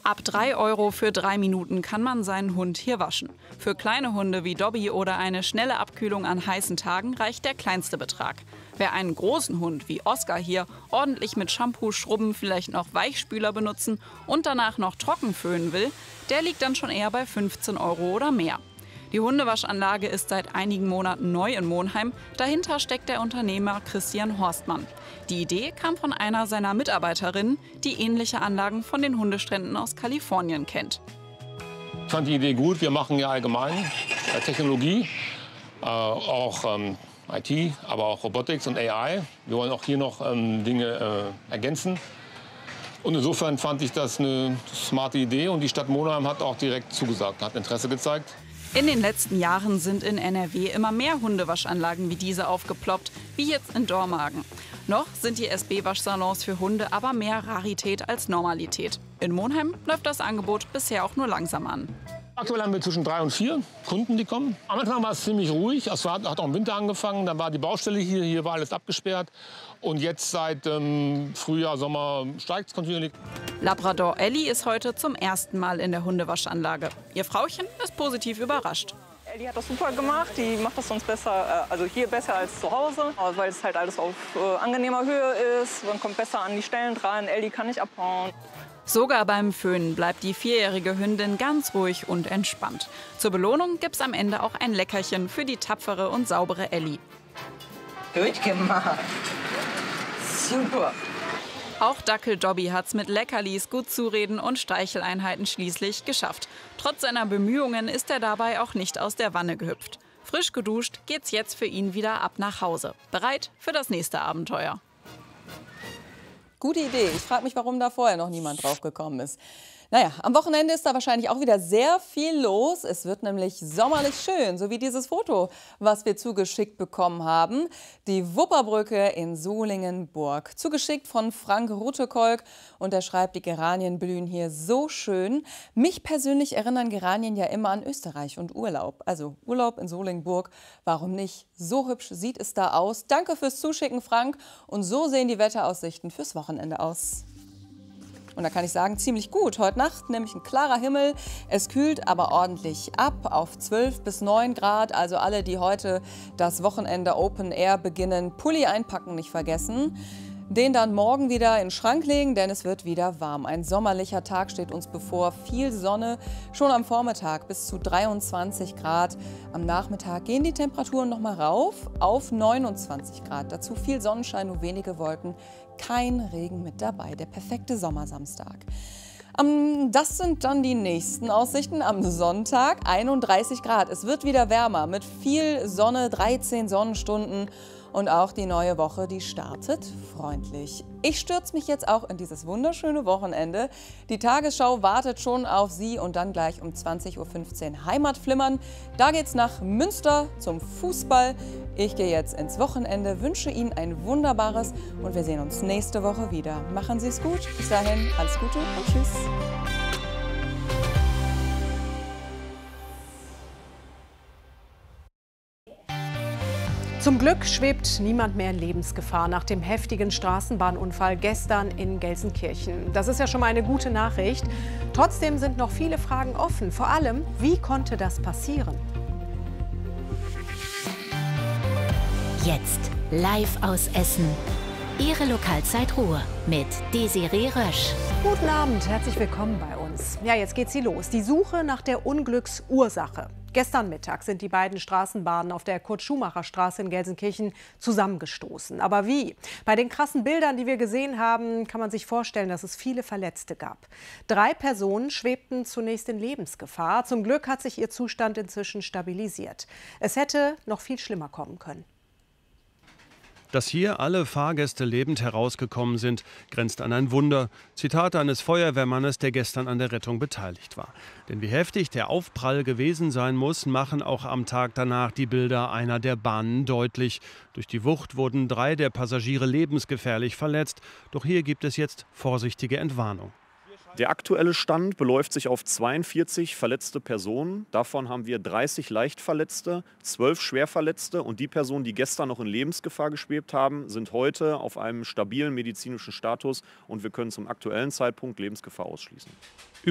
Ab 3 € für 3 Minuten kann man seinen Hund hier waschen. Für kleine Hunde wie Dobby oder eine schnelle Abkühlung an heißen Tagen reicht der kleinste Betrag. Wer einen großen Hund wie Oscar hier ordentlich mit Shampoo schrubben, vielleicht noch Weichspüler benutzen und danach noch trocken föhnen will, der liegt dann schon eher bei 15 € oder mehr. Die Hundewaschanlage ist seit einigen Monaten neu in Monheim. Dahinter steckt der Unternehmer Christian Horstmann. Die Idee kam von einer seiner Mitarbeiterinnen, die ähnliche Anlagen von den Hundestränden aus Kalifornien kennt. Ich fand die Idee gut. Wir machen ja allgemein Technologie, auch IT, aber auch Robotics und AI. Wir wollen auch hier noch Dinge ergänzen. Und insofern fand ich das eine smarte Idee. Und die Stadt Monheim hat auch direkt zugesagt, hat Interesse gezeigt. In den letzten Jahren sind in NRW immer mehr Hundewaschanlagen wie diese aufgeploppt, wie jetzt in Dormagen. Noch sind die SB-Waschsalons für Hunde aber mehr Rarität als Normalität. In Monheim läuft das Angebot bisher auch nur langsam an. Aktuell haben wir zwischen 3 und 4 Kunden, die kommen. Am Anfang war es ziemlich ruhig. Es hat auch im Winter angefangen. Dann war die Baustelle hier war alles abgesperrt. Und jetzt seit Frühjahr, Sommer steigt es kontinuierlich. Labrador Ellie ist heute zum ersten Mal in der Hundewaschanlage. Ihr Frauchen ist positiv überrascht. Ellie hat das super gemacht. Die macht das sonst besser, also hier besser als zu Hause, weil es halt alles auf angenehmer Höhe ist. Man kommt besser an die Stellen dran. Ellie kann nicht abhauen. Sogar beim Föhnen bleibt die 4-jährige Hündin ganz ruhig und entspannt. Zur Belohnung gibt's am Ende auch ein Leckerchen für die tapfere und saubere Ellie. Gut gemacht. Super. Auch Dackel Dobby hat's mit Leckerlis, gut zureden und Streicheleinheiten schließlich geschafft. Trotz seiner Bemühungen ist er dabei auch nicht aus der Wanne gehüpft. Frisch geduscht geht's jetzt für ihn wieder ab nach Hause. Bereit für das nächste Abenteuer. Gute Idee. Ich frage mich, warum da vorher noch niemand drauf gekommen ist. Naja, am Wochenende ist da wahrscheinlich auch wieder sehr viel los. Es wird nämlich sommerlich schön, so wie dieses Foto, was wir zugeschickt bekommen haben. Die Wupperbrücke in Solingenburg. Zugeschickt von Frank Rutekolk. Und er schreibt, die Geranien blühen hier so schön. Mich persönlich erinnern Geranien ja immer an Österreich und Urlaub. Also Urlaub in Solingenburg, warum nicht? So hübsch sieht es da aus. Danke fürs Zuschicken, Frank. Und so sehen die Wetteraussichten fürs Wochenende aus. Und da kann ich sagen, ziemlich gut. Heute Nacht nämlich ein klarer Himmel. Es kühlt aber ordentlich ab auf 12 bis 9 Grad. Also alle, die heute das Wochenende Open Air beginnen, Pulli einpacken nicht vergessen. Den dann morgen wieder in den Schrank legen, denn es wird wieder warm. Ein sommerlicher Tag steht uns bevor. Viel Sonne, schon am Vormittag bis zu 23 Grad. Am Nachmittag gehen die Temperaturen noch mal rauf auf 29 Grad. Dazu viel Sonnenschein, nur wenige Wolken. Kein Regen mit dabei. Der perfekte Sommersamstag. Das sind dann die nächsten Aussichten. Am Sonntag 31 Grad. Es wird wieder wärmer mit viel Sonne, 13 Sonnenstunden. Und auch die neue Woche, die startet freundlich. Ich stürze mich jetzt auch in dieses wunderschöne Wochenende. Die Tagesschau wartet schon auf Sie und dann gleich um 20:15 Uhr Heimatflimmern. Da geht's nach Münster zum Fußball. Ich gehe jetzt ins Wochenende, wünsche Ihnen ein wunderbares und wir sehen uns nächste Woche wieder. Machen Sie es gut. Bis dahin, alles Gute und tschüss. Zum Glück schwebt niemand mehr in Lebensgefahr nach dem heftigen Straßenbahnunfall gestern in Gelsenkirchen. Das ist ja schon mal eine gute Nachricht. Trotzdem sind noch viele Fragen offen. Vor allem, wie konnte das passieren? Jetzt live aus Essen. Ihre Lokalzeit Ruhr mit Desiree Rösch. Guten Abend, herzlich willkommen bei uns. Ja, jetzt geht sie los. Die Suche nach der Unglücksursache. Gestern Mittag sind die beiden Straßenbahnen auf der Kurt-Schumacher-Straße in Gelsenkirchen zusammengestoßen. Aber wie? Bei den krassen Bildern, die wir gesehen haben, kann man sich vorstellen, dass es viele Verletzte gab. 3 Personen schwebten zunächst in Lebensgefahr. Zum Glück hat sich ihr Zustand inzwischen stabilisiert. Es hätte noch viel schlimmer kommen können. Dass hier alle Fahrgäste lebend herausgekommen sind, grenzt an ein Wunder. Zitat eines Feuerwehrmannes, der gestern an der Rettung beteiligt war. Denn wie heftig der Aufprall gewesen sein muss, machen auch am Tag danach die Bilder einer der Bahnen deutlich. Durch die Wucht wurden 3 der Passagiere lebensgefährlich verletzt. Doch hier gibt es jetzt vorsichtige Entwarnung. Der aktuelle Stand beläuft sich auf 42 verletzte Personen. Davon haben wir 30 Leichtverletzte, 12 Schwerverletzte. Und die Personen, die gestern noch in Lebensgefahr geschwebt haben, sind heute auf einem stabilen medizinischen Status. Und wir können zum aktuellen Zeitpunkt Lebensgefahr ausschließen.